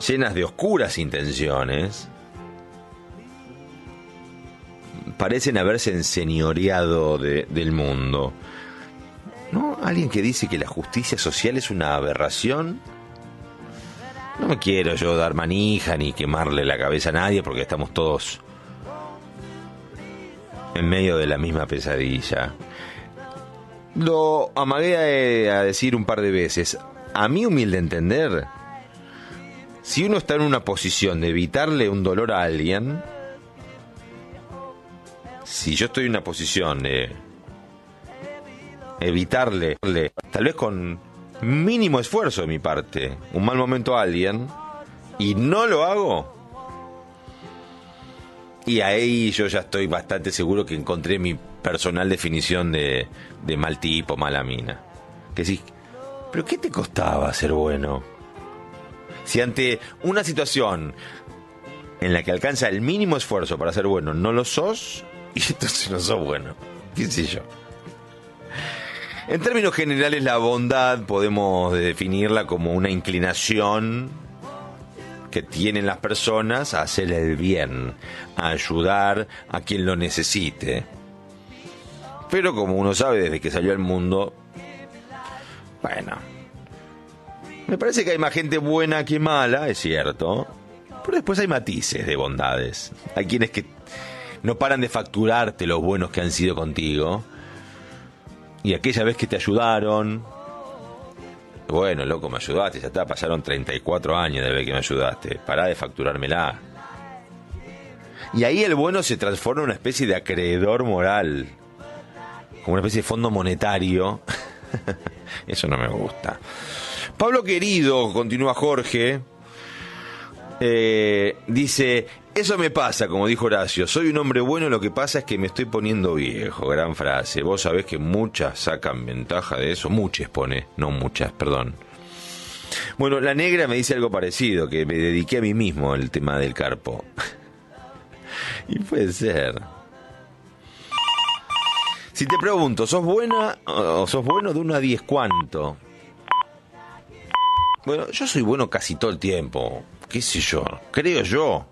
llenas de oscuras intenciones, parecen haberse enseñoreado del mundo, ¿no? Alguien que dice que la justicia social es una aberración. No me quiero yo dar manija ni quemarle la cabeza a nadie, porque estamos todos en medio de la misma pesadilla. Lo amagué a decir un par de veces. A mi humilde entender, si uno está en una posición de evitarle un dolor a alguien, si yo estoy en una posición de evitarle, tal vez con mínimo esfuerzo de mi parte, un mal momento a alguien, y no lo hago, y ahí yo ya estoy bastante seguro que encontré mi personal definición de mal tipo, mala mina. Que sí, pero ¿qué te costaba ser bueno? Si ante una situación en la que alcanza el mínimo esfuerzo para ser bueno no lo sos, y entonces no sos bueno, qué sé yo. En términos generales, la bondad podemos definirla como una inclinación que tienen las personas a hacer el bien, a ayudar a quien lo necesite. Pero como uno sabe desde que salió al mundo, bueno, me parece que hay más gente buena que mala, es cierto, pero después hay matices de bondades. Hay quienes que no paran de facturarte los buenos que han sido contigo, y aquella vez que te ayudaron, bueno, loco, me ayudaste, ya está, pasaron 34 años de ver que me ayudaste, pará de facturármela. Y ahí el bueno se transforma en una especie de acreedor moral, como una especie de fondo monetario. Eso no me gusta. Pablo querido, continúa Jorge, dice: eso me pasa, como dijo Horacio, soy un hombre bueno, lo que pasa es que me estoy poniendo viejo. Gran frase. Vos sabés que muchas sacan ventaja de eso. Muchas pone, no muchas, perdón. Bueno, la negra me dice algo parecido, que me dediqué a mí mismo el tema del carpo. Y puede ser. Si te pregunto, ¿sos buena o sos bueno de 1 a 10, cuánto? Bueno, yo soy bueno casi todo el tiempo. ¿Qué sé yo? Creo yo.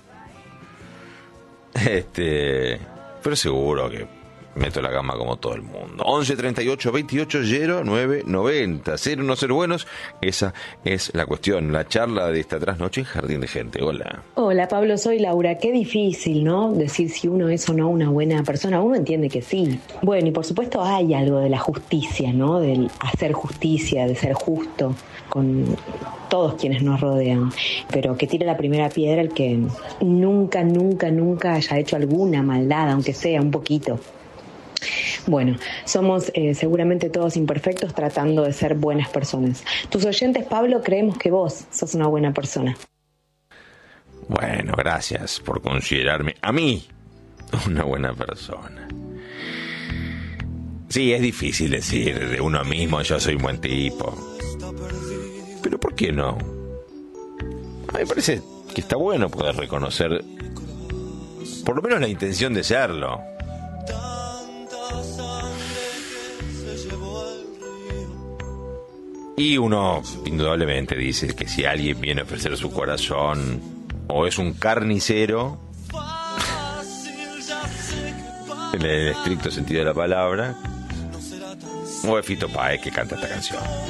Pero seguro que meto la gama como todo el mundo. 11 38 28 09 90. Ser o no ser buenos, esa es la cuestión. La charla de esta trasnoche en Jardín de Gente. Hola. Hola Pablo, soy Laura. Qué difícil, ¿no? Decir si uno es o no una buena persona. Uno entiende que sí. Bueno, y por supuesto hay algo de la justicia, ¿no? Del hacer justicia, de ser justo con todos quienes nos rodean. Pero que tire la primera piedra el que nunca haya hecho alguna maldad, aunque sea un poquito. Bueno, somos seguramente todos imperfectos tratando de ser buenas personas. Tus oyentes, Pablo, creemos que vos sos una buena persona. Bueno, gracias por considerarme a mí una buena persona. Sí, es difícil decir de uno mismo yo soy un buen tipo. Pero ¿por qué no? A mí me parece que está bueno poder reconocer por lo menos la intención de serlo. Y uno indudablemente dice que si alguien viene a ofrecer su corazón, o es un carnicero, en el estricto sentido de la palabra, o es Fito Páez que canta esta canción.